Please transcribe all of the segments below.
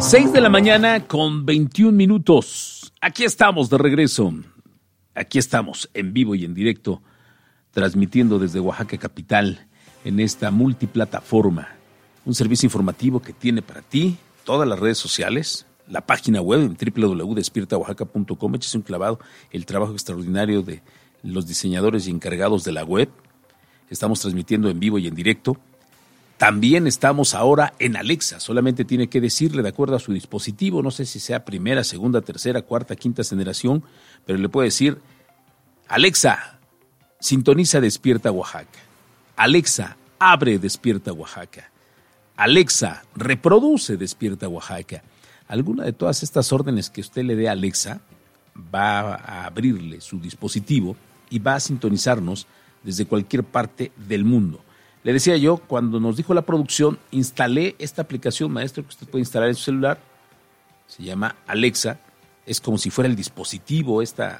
6:21 a.m. Aquí estamos de regreso. Aquí estamos en vivo y en directo, transmitiendo desde Oaxaca capital en esta multiplataforma. Un servicio informativo que tiene para ti todas las redes sociales, la página web en www.despiertaoaxaca.com. Échese un clavado, el trabajo extraordinario de los diseñadores y encargados de la web. Estamos transmitiendo en vivo y en directo. También estamos ahora en Alexa, solamente tiene que decirle de acuerdo a su dispositivo, no sé si sea primera, segunda, tercera, cuarta, quinta generación, pero le puede decir: Alexa, sintoniza Despierta Oaxaca. Alexa, abre Despierta Oaxaca. Alexa, reproduce Despierta Oaxaca. Alguna de todas estas órdenes que usted le dé a Alexa va a abrirle su dispositivo y va a sintonizarnos desde cualquier parte del mundo. Le decía yo, cuando nos dijo la producción, instalé esta aplicación, maestro, que usted puede instalar en su celular. Se llama Alexa. Es como si fuera el dispositivo, este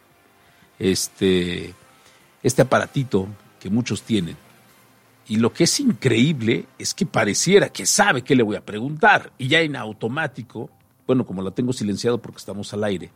aparatito que muchos tienen. Y lo que es increíble es que pareciera que sabe qué le voy a preguntar. Y ya en automático, bueno, como lo tengo silenciado porque estamos al aire,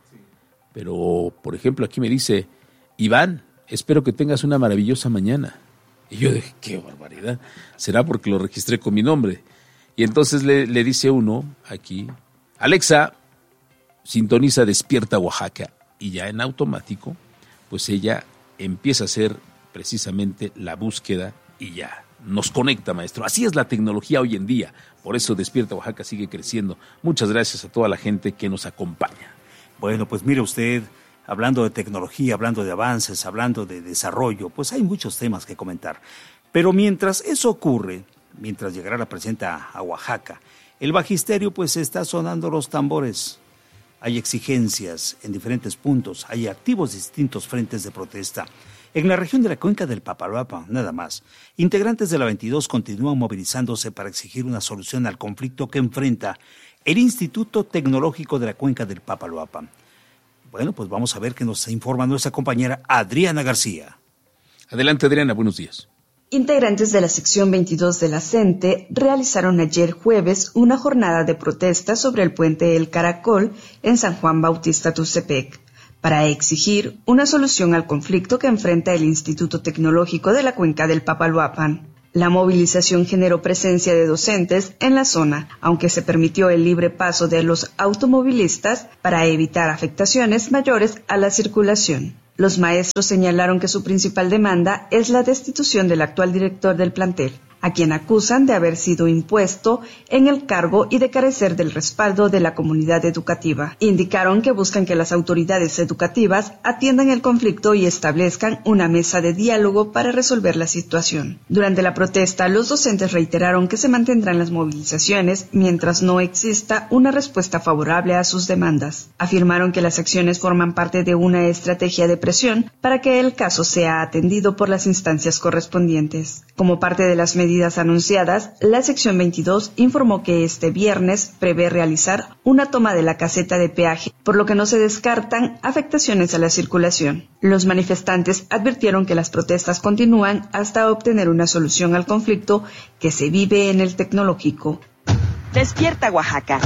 pero, por ejemplo, aquí me dice: Iván, espero que tengas una maravillosa mañana. Y yo dije, qué barbaridad, será porque lo registré con mi nombre. Y entonces le dice uno aquí: Alexa, sintoniza Despierta Oaxaca. Y ya en automático, pues ella empieza a hacer precisamente la búsqueda y ya nos conecta, maestro. Así es la tecnología hoy en día. Por eso Despierta Oaxaca sigue creciendo. Muchas gracias a toda la gente que nos acompaña. Bueno, pues mire usted, hablando de tecnología, hablando de avances, hablando de desarrollo, pues hay muchos temas que comentar. Pero mientras eso ocurre, mientras llegará la presidenta a Oaxaca, el magisterio pues está sonando los tambores. Hay exigencias en diferentes puntos, hay activos distintos frentes de protesta. En la región de la cuenca del Papaloapan, nada más, integrantes de la 22 continúan movilizándose para exigir una solución al conflicto que enfrenta el Instituto Tecnológico de la Cuenca del Papaloapan. Bueno, pues vamos a ver qué nos informa nuestra compañera Adriana García. Adelante, Adriana, buenos días. Integrantes de la sección 22 de la CENTE realizaron ayer jueves una jornada de protesta sobre el puente El Caracol en San Juan Bautista Tuxtepec, para exigir una solución al conflicto que enfrenta el Instituto Tecnológico de la Cuenca del Papaloapan. La movilización generó presencia de docentes en la zona, aunque se permitió el libre paso de los automovilistas para evitar afectaciones mayores a la circulación. Los maestros señalaron que su principal demanda es la destitución del actual director del plantel, a quien acusan de haber sido impuesto en el cargo y de carecer del respaldo de la comunidad educativa. Indicaron que buscan que las autoridades educativas atiendan el conflicto y establezcan una mesa de diálogo para resolver la situación. Durante la protesta, los docentes reiteraron que se mantendrán las movilizaciones mientras no exista una respuesta favorable a sus demandas. Afirmaron que las acciones forman parte de una estrategia de presión para que el caso sea atendido por las instancias correspondientes. Como parte de las medidas anunciadas, la sección 22 informó que este viernes prevé realizar una toma de la caseta de peaje, por lo que no se descartan afectaciones a la circulación. Los manifestantes advirtieron que las protestas continúan hasta obtener una solución al conflicto que se vive en el tecnológico. Despierta Oaxaca.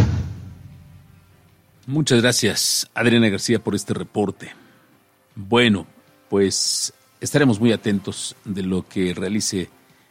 Muchas gracias, Adriana García, por este reporte. Bueno, pues estaremos muy atentos de lo que realice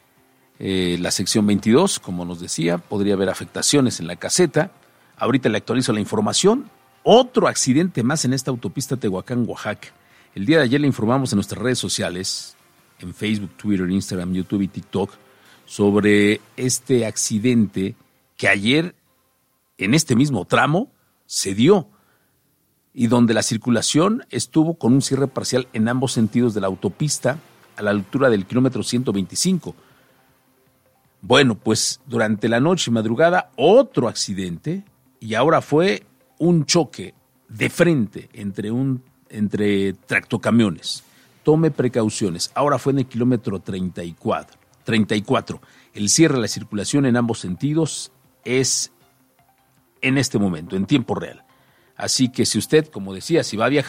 la sección 22, como nos decía, podría haber afectaciones en la caseta. Ahorita le actualizo la información. Otro accidente más en esta autopista Tehuacán, Oaxaca. El día de ayer le informamos en nuestras redes sociales, en Facebook, Twitter, Instagram, YouTube y TikTok, sobre este accidente que ayer, en este mismo tramo, se dio y donde la circulación estuvo con un cierre parcial en ambos sentidos de la autopista a la altura del kilómetro 125. Bueno, pues durante la noche y madrugada otro accidente y ahora fue un choque de frente entre tractocamiones. Tome precauciones. Ahora fue en el kilómetro 34. El cierre de la circulación en ambos sentidos es en este momento, en tiempo real. Así que si usted, como decía, si va a viajar,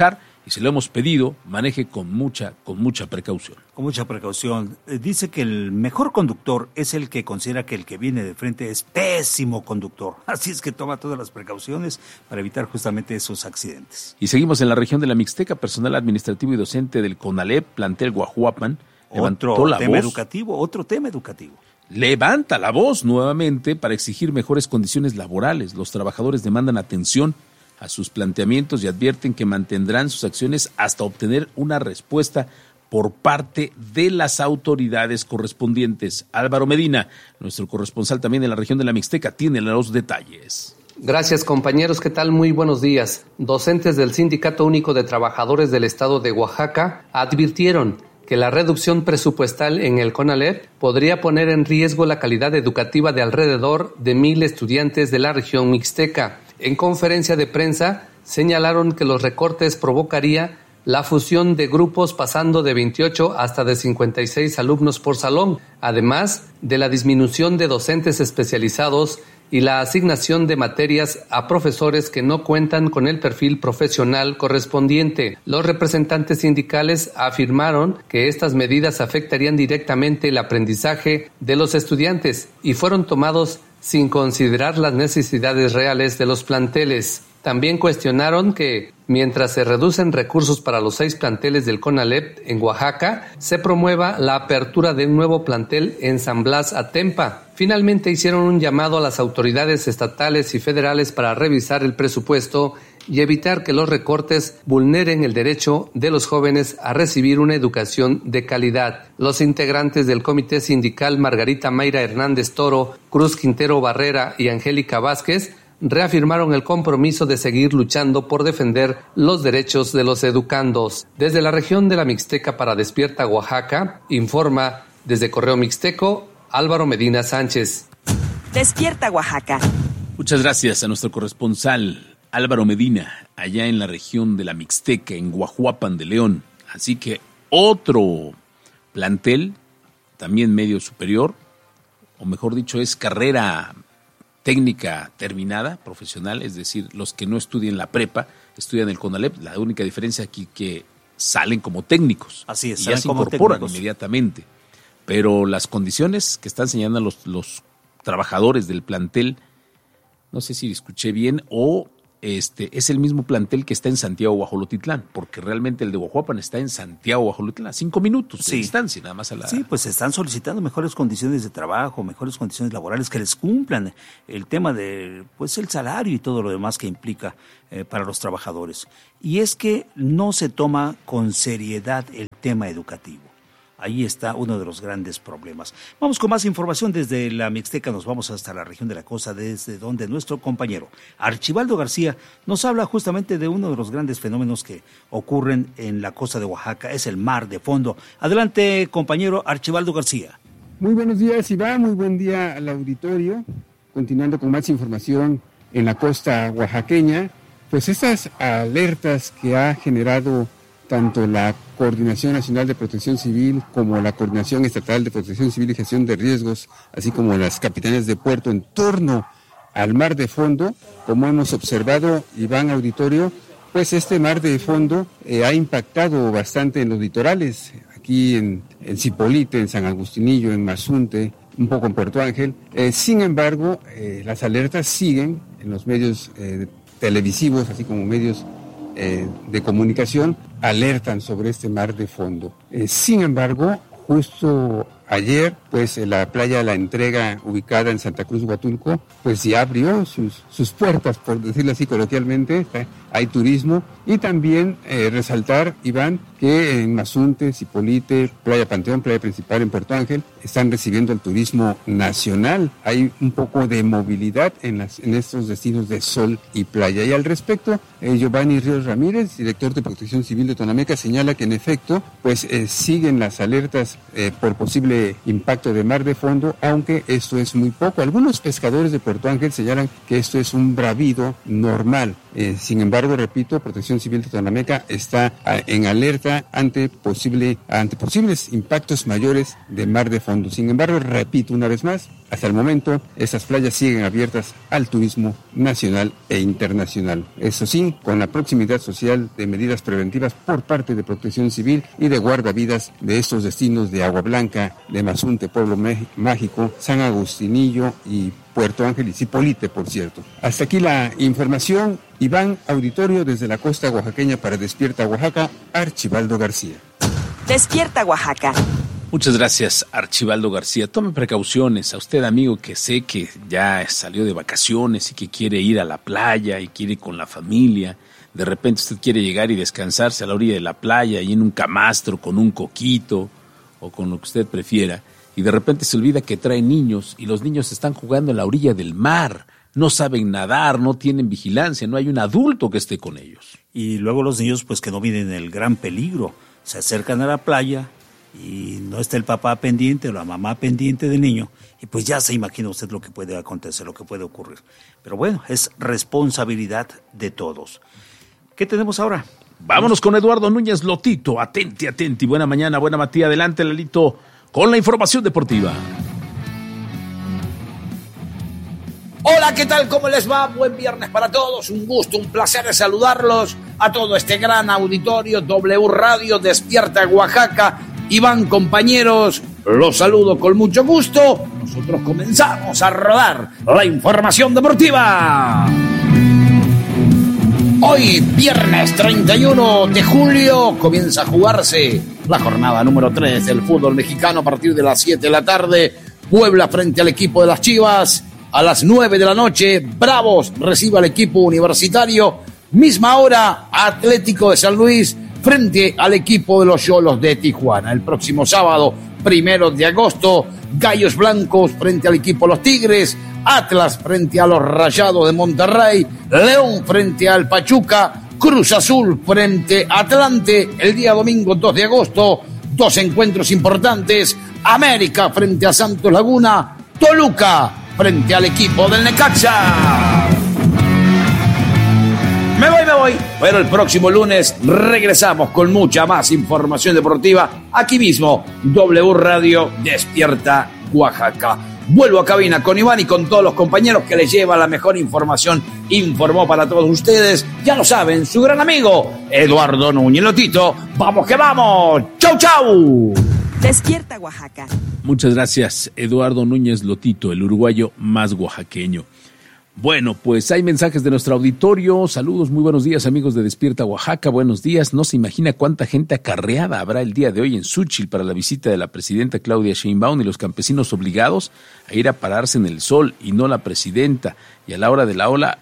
y se lo hemos pedido, maneje con mucha precaución. Con mucha precaución. Dice que el mejor conductor es el que considera que el que viene de frente es pésimo conductor. Así es que toma todas las precauciones para evitar justamente esos accidentes. Y seguimos en la región de la Mixteca. Personal administrativo y docente del CONALEP, plantel Guajuapan, levantó la voz. Otro tema educativo. Levanta la voz nuevamente para exigir mejores condiciones laborales. Los trabajadores demandan atención a sus planteamientos y advierten que mantendrán sus acciones hasta obtener una respuesta por parte de las autoridades correspondientes. Álvaro Medina, nuestro corresponsal también en la región de la Mixteca, tiene los detalles. Gracias, compañeros. ¿Qué tal? Muy buenos días. Docentes del Sindicato Único de Trabajadores del Estado de Oaxaca advirtieron que la reducción presupuestal en el CONALEP podría poner en riesgo la calidad educativa de alrededor de 1,000 estudiantes de la región mixteca. En conferencia de prensa señalaron que los recortes provocaría la fusión de grupos pasando de 28 hasta de 56 alumnos por salón, además de la disminución de docentes especializados y la asignación de materias a profesores que no cuentan con el perfil profesional correspondiente. Los representantes sindicales afirmaron que estas medidas afectarían directamente el aprendizaje de los estudiantes y fueron tomados sin considerar las necesidades reales de los planteles. También cuestionaron que, mientras se reducen recursos para los 6 planteles del CONALEP en Oaxaca, se promueva la apertura de un nuevo plantel en San Blas Atempa. Finalmente hicieron un llamado a las autoridades estatales y federales para revisar el presupuesto y evitar que los recortes vulneren el derecho de los jóvenes a recibir una educación de calidad. Los integrantes del Comité Sindical Margarita Mayra Hernández Toro, Cruz Quintero Barrera y Angélica Vázquez reafirmaron el compromiso de seguir luchando por defender los derechos de los educandos. Desde la región de la Mixteca para Despierta Oaxaca, informa desde Correo Mixteco, Álvaro Medina Sánchez. Despierta Oaxaca. Muchas gracias a nuestro corresponsal Álvaro Medina, allá en la región de la Mixteca, en Guajuapan de León. Así que otro plantel, también medio superior, o mejor dicho, es carrera técnica terminada, profesional, es decir, los que no estudian la prepa, estudian el CONALEP. La única diferencia aquí que salen como técnicos. Así es, y ya se incorporan inmediatamente. Pero las condiciones que están señalando los trabajadores del plantel, no sé si escuché bien, o es el mismo plantel que está en Santiago Guajolotitlán, porque realmente el de Guajuapan está en Santiago Guajolotitlán, a 5 minutos de distancia, nada más a la... Sí, pues están solicitando mejores condiciones de trabajo, mejores condiciones laborales, que les cumplan el tema de, pues, el salario y todo lo demás que implica para los trabajadores. Y es que no se toma con seriedad el tema educativo. Ahí está uno de los grandes problemas. Vamos con más información desde la Mixteca, nos vamos hasta la región de la costa, desde donde nuestro compañero Archibaldo García nos habla justamente de uno de los grandes fenómenos que ocurren en la costa de Oaxaca, es el mar de fondo. Adelante, compañero Archibaldo García. Muy buenos días, Iván, muy buen día al auditorio. Continuando con más información en la costa oaxaqueña, pues estas alertas que ha generado tanto la Coordinación Nacional de Protección Civil como la Coordinación Estatal de Protección Civil y Gestión de Riesgos, así como las capitanías de puerto en torno al mar de fondo, como hemos observado, Iván, auditorio, pues este mar de fondo ha impactado bastante en los litorales, aquí en Zipolite, en San Agustinillo, en Mazunte, un poco en Puerto Ángel. Sin embargo, las alertas siguen en los medios televisivos, así como medios de comunicación, alertan sobre este mar de fondo. Sin embargo, justo ayer, pues la playa La Entrega, ubicada en Santa Cruz, Huatulco, pues ya abrió sus puertas, por decirlo así coloquialmente. Hay turismo y también resaltar, Iván, que en Mazunte, Zipolite, Playa Panteón, Playa Principal en Puerto Ángel, están recibiendo el turismo nacional. Hay un poco de movilidad en estos destinos de sol y playa. Y al respecto, Giovanni Ríos Ramírez, director de Protección Civil de Tonameca, señala que en efecto, pues siguen las alertas por posible impacto de mar de fondo, aunque esto es muy poco. Algunos pescadores de Puerto Ángel señalan que esto es un bravido normal, Sin embargo, repito, Protección Civil de Totonameca está en alerta ante posibles impactos mayores de mar de fondo. Sin embargo, repito una vez más, hasta el momento estas playas siguen abiertas al turismo nacional e internacional. Eso sí, con la proximidad social de medidas preventivas por parte de Protección Civil y de guardavidas de estos destinos de Agua Blanca, de Mazunte, Pueblo Mágico, San Agustinillo y Puerto Ángel y Zipolite, por cierto. Hasta aquí la información. Iván, auditorio desde la costa oaxaqueña para Despierta Oaxaca, Archibaldo García. Despierta Oaxaca. Muchas gracias, Archibaldo García. Tome precauciones. A usted, amigo, que sé que ya salió de vacaciones y que quiere ir a la playa y quiere ir con la familia. De repente usted quiere llegar y descansarse a la orilla de la playa y en un camastro con un coquito o con lo que usted prefiera. Y de repente se olvida que trae niños y los niños están jugando en la orilla del mar. No saben nadar, no tienen vigilancia, no hay un adulto que esté con ellos. Y luego los niños, pues que no vienen el gran peligro, se acercan a la playa y no está el papá pendiente o la mamá pendiente del niño, y pues ya se imagina usted lo que puede acontecer, lo que puede ocurrir. Pero bueno, es responsabilidad de todos. ¿Qué tenemos ahora? Vámonos con Eduardo Núñez Lotito. Atenti. Buena mañana, buena Matías. Adelante, Lalito, con la información deportiva. Hola, ¿qué tal? ¿Cómo les va? Buen viernes para todos. Un gusto, un placer de saludarlos a todo este gran auditorio W Radio Despierta Oaxaca. Iván, compañeros, los saludo con mucho gusto. Nosotros comenzamos a rodar la información deportiva. Hoy, viernes 31 de julio, comienza a jugarse la jornada número 3 del fútbol mexicano a partir de las 7 de la tarde. Puebla frente al equipo de las Chivas. A las 9 de la noche, Bravos recibe al equipo universitario. Misma hora, Atlético de San Luis frente al equipo de los Xolos de Tijuana. El próximo sábado, 1 de agosto, Gallos Blancos frente al equipo de los Tigres. Atlas frente a los Rayados de Monterrey. León frente al Pachuca. Cruz Azul frente a Atlante. El día domingo, 2 de agosto, 2 encuentros importantes. América frente a Santos Laguna. Toluca frente al equipo del Necaxa. Me voy. Pero el próximo lunes regresamos con mucha más información deportiva aquí mismo, W Radio Despierta Oaxaca. Vuelvo a cabina con Iván y con todos los compañeros que les lleva la mejor información. Informó para todos ustedes, ya lo saben, su gran amigo Eduardo Núñez Lotito. ¡Vamos que vamos! ¡Chau! Despierta Oaxaca. Muchas gracias, Eduardo Núñez Lotito, el uruguayo más oaxaqueño. Bueno, pues hay mensajes de nuestro auditorio. Saludos, muy buenos días, amigos de Despierta Oaxaca. Buenos días. No se imagina cuánta gente acarreada habrá el día de hoy en Xúchitl para la visita de la presidenta Claudia Sheinbaum y los campesinos obligados a ir a pararse en el sol y no la presidenta. Y a la hora de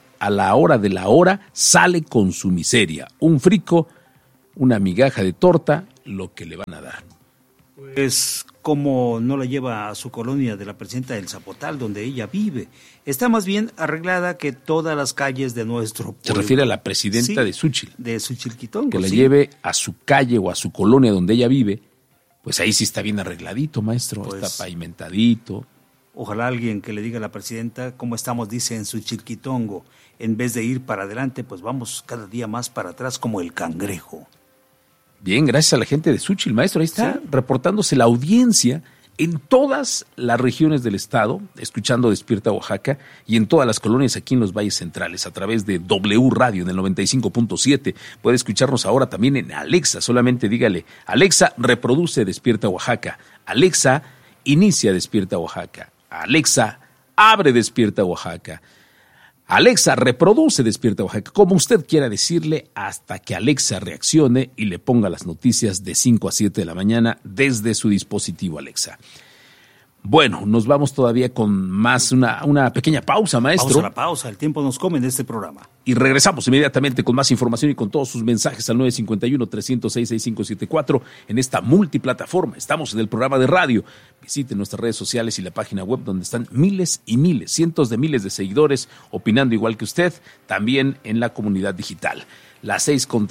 la hora sale con su miseria. Un frico, una migaja de torta, lo que le van a dar. Pues como no la lleva a su colonia de la presidenta del Zapotal, donde ella vive. Está más bien arreglada que todas las calles de nuestro pueblo. Se refiere a la presidenta de Xúchitl. De Xochilquitongo, que la lleve a su calle o a su colonia donde ella vive, pues ahí sí está bien arregladito, maestro, pues, está pavimentadito. Ojalá alguien que le diga a la presidenta cómo estamos, dice, en Xochilquitongo. En vez de ir para adelante, pues vamos cada día más para atrás como el cangrejo. Bien, gracias a la gente de Xúchitl, maestro. Ahí está reportándose la audiencia en todas las regiones del estado, escuchando Despierta Oaxaca, y en todas las colonias aquí en los valles centrales, a través de W Radio en el 95.7. Puede escucharnos ahora también en Alexa. Solamente dígale, Alexa, reproduce Despierta Oaxaca. Alexa, inicia Despierta Oaxaca. Alexa, abre Despierta Oaxaca. Alexa, reproduce Despierta Oaxaca, como usted quiera decirle, hasta que Alexa reaccione y le ponga las noticias de 5 a 7 de la mañana desde su dispositivo Alexa. Bueno, nos vamos todavía con más una pequeña pausa, maestro. Pausa, el tiempo nos come en este programa. Y regresamos inmediatamente con más información y con todos sus mensajes al 951-306-6574 en esta multiplataforma. Estamos en el programa de radio. Visiten nuestras redes sociales y la página web donde están miles y miles, cientos de miles de seguidores opinando igual que usted, también en la comunidad digital. Las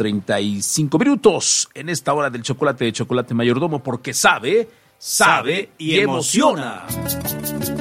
6:35 en esta hora del chocolate de Chocolate Mayordomo, porque sabe y emociona.